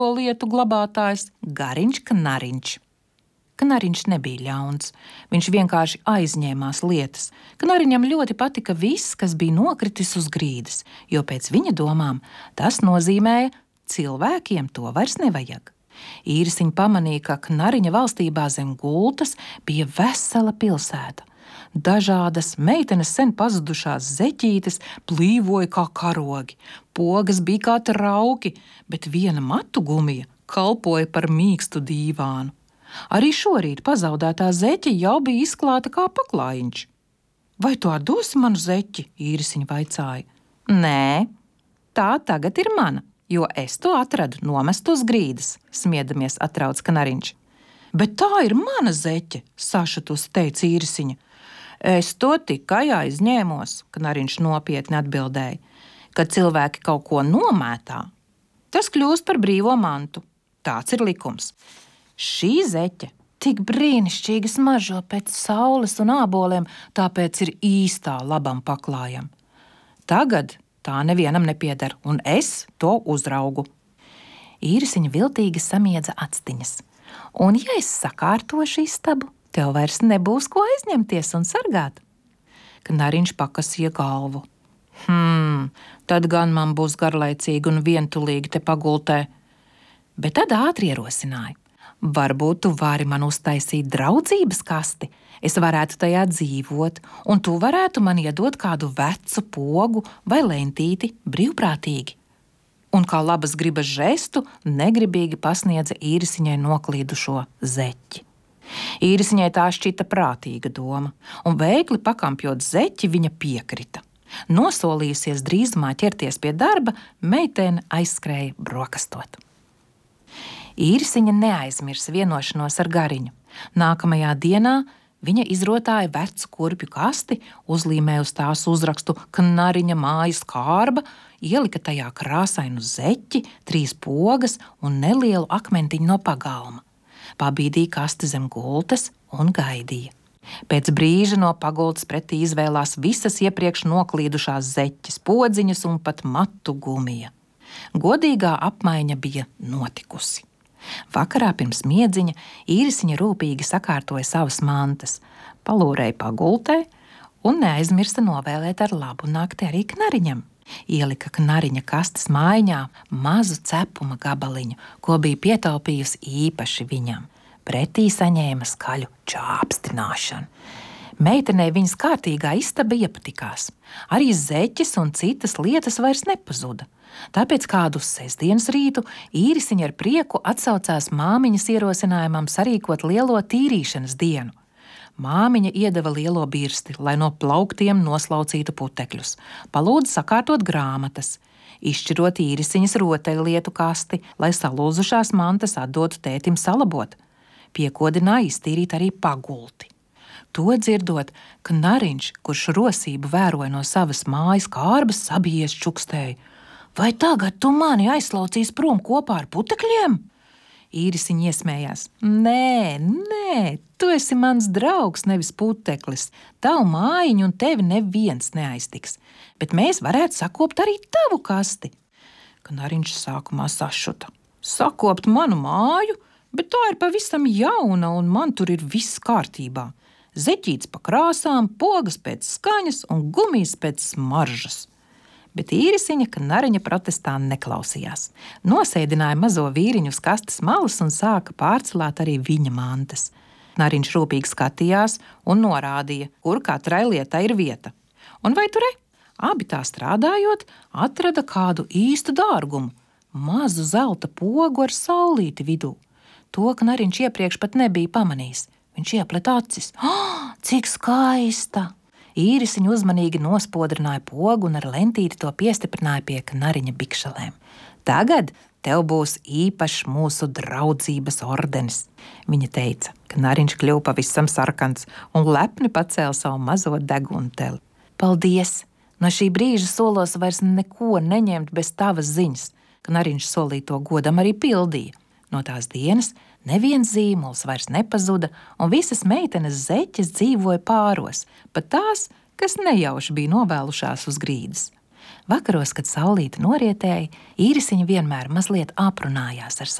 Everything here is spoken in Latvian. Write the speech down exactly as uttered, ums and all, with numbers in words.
lietu glabātājs Gariņš Knariņš. Knariņš nebija ļauns, viņš vienkārši aizņēmās lietas. Knariņam ļoti patika viss, kas bija nokritis uz grīdas, jo pēc viņa domām tas nozīmēja, cilvēkiem to vairs nevajag. Īrisiņa pamanīja, ka Knariņa valstībā zem gultas bija vesela pilsēta. Dažādas meitenes sen pazudušās zeķītes plīvoja kā karogi, pogas bija kā trauki, bet viena matu gumija kalpoja par mīkstu dīvānu. Arī šorīt pazaudētā zeķe jau bija izklāta kā paklājiņš. Vai tu atdosi manu zeķi? Īrisiņa vaicāja. Nē, tā tagad ir mana, jo es to atradu nomest uz grīdas, smiedamies atrauc Knariņš. Bet tā ir mana zeķe, sašutus teica Īrisiņa. Es to tikai aizņēmos, Knariņš nopietni atbildēja. Kad cilvēki kaut ko nomētā, tas kļūst par brīvo mantu. Tāds ir likums. Šī zeķe tik brīnišķīgi smaržo pēc saules un āboliem, tāpēc ir īstā labam paklājam. Tagad tā nevienam nepieder, un es to uzraugu. Īrisiņa viltīgi samiedza actiņas. Un ja es sakārtošu istabu, tev vairs nebūs ko aizņemties un sargāt. Knariņš pakasīja galvu. Hmm, tad gan man būs garlaicīgi un vientulīgi te pagultē. Bet tad ātri ierosināja. Varbūt tu vari man uztaisīt draudzības kasti, es varētu tajā dzīvot, un tu varētu man iedot kādu vecu pogu vai lentīti brīvprātīgi. Un kā labas gribas žestu, negribīgi pasniedza Īrisiņai noklīdušo zeķi. Īrisiņai tā šķita prātīga doma, un veikli pakampjot zeķi viņa piekrita. Nosolījusies drīzumā ķerties pie darba, meitene aizskrēja brokastot. Īrisiņa neaizmirsa vienošanos ar Gariņu. Nākamajā dienā viņa izrotāja vecu kurpju kasti, uzlīmēja uz tās uzrakstu Knariņa mājas kārba, ielika tajā krāsainu zeķi, trīs pogas un nelielu akmentiņu no pagalma. Pabīdīja kasti zem gultas un gaidīja. Pēc brīža no pagultas pretī izvēlās visas iepriekš noklīdušās zeķes, podziņas un pat matu gumija. Godīgā apmaiņa bija notikusi. Vakarā pirms miedziņa Īrisiņa rūpīgi sakārtoja savas mantas, palūrēja pagultē un neaizmirsta novēlēt ar labu nakti arī Knariņam. Ielika Knariņa kastes mājiņā mazu cepuma gabaliņu, ko bija pietaupījusi īpaši viņam. Pretī saņēma skaļu čāpstināšanu. Meitenei viņas kārtīgā istaba iepatikās. Arī zeķes un citas lietas vairs nepazuda. Tāpēc kādu sestdienas rītu Īrisiņa ar prieku atsaucās māmiņas ierosinājumam sarīkot lielo tīrīšanas dienu. Māmiņa iedeva lielo birsti, lai no plauktiem noslaucītu putekļus, palūdza sakārtot grāmatas, izšķirot Īrisiņas rotaļlietu kasti, lai salūzušās mantas atdotu tētim salabot. Piekodināja iztīrīt arī pagulti. To dzirdot, Knariņš, kurš rosību vēroja no savas mājas kārbas, sabijies čukstēja. Vai tagad tu mani aizslaucīs prom kopā ar putekļiem? Īrisiņa iesmējās. Nē, nē, tu esi mans draugs, nevis puteklis. Tavu mājiņu un tevi neviens neaiztiks, bet mēs varētu sakopt arī tavu kasti. Knariņš sākumā sašuta. Sakopt manu māju, bet tā ir pavisam jauna un man tur ir viss kārtībā. Zeķīts pa krāsām, pogas pēc skaņas un gumijas pēc smaržas. Bet Īrisiņa Knariņa protestā neklausījās. Nosēdināja mazo vīriņu uz kastes malas un sāka pārcelāt arī viņa mantas. Knariņš rūpīgi skatījās un norādīja, kur katrai lietai ir vieta. Un vai tu re? Abi tā strādājot, atrada kādu īstu dārgumu, mazu zelta pogu ar saulīti vidū. To Knariņš iepriekš pat nebija pamanījis. Viņš ieplet acis. Oh, cik skaista! Īrisiņa uzmanīgi nospodrināja pogu un ar lentīti to piestiprināja pie Knariņa bikšalēm. Tagad tev būs īpašs mūsu draudzības ordenis, viņa teica. Knariņš kļuva pavisam sarkans un lepni pacēla savu mazo degunteli. Paldies! No šī brīža solos vairs neko neņemt bez tavas ziņas. Knariņš solīto godam arī pildīja. No tās dienas neviens zīmols vairs nepazuda, un visas meitenes zeķes dzīvoja pāros, pat tās, kas nejauši bija novēlušās uz grīdas. Vakaros, kad saulīte norietēja, īrisiņa vienmēr mazliet aprunājās ar